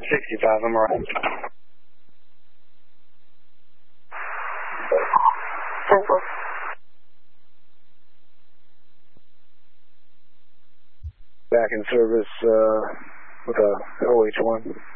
65, I'm alright. 10-4. Back in service with a OH1.